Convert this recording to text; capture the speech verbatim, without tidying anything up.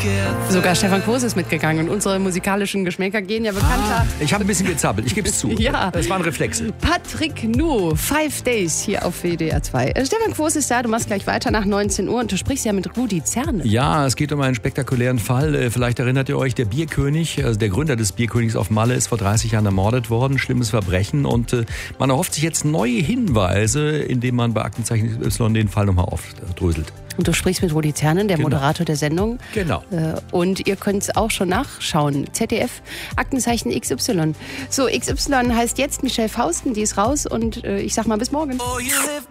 Sogar Stefan Quos ist mitgegangen und unsere musikalischen Geschmäcker gehen ja bekannter. Ah, ich habe ein bisschen gezappelt, ich gebe es zu. Ja. Das war ein Reflex. Patrick Nu, Five Days hier auf W D R zwei. Äh, Stefan Quos ist da, du machst gleich weiter nach neunzehn Uhr und du sprichst ja mit Rudi Zerne. Ja, es geht um einen spektakulären Fall. Äh, Vielleicht erinnert ihr euch, der Bierkönig, also der Gründer des Bierkönigs auf Malle, ist vor dreißig Jahren ermordet worden. Schlimmes Verbrechen. Und äh, man erhofft sich jetzt neue Hinweise, indem man bei Aktenzeichen Y den Fall nochmal aufdröselt. Und du sprichst mit Rudi Zerne, der Genau. Moderator der Sendung. Genau. Äh, Und ihr könnt es auch schon nachschauen. Z D F, Aktenzeichen X Y. So, X Y heißt jetzt Michelle Fausten, die ist raus und äh, ich sag mal bis morgen. Oh, you live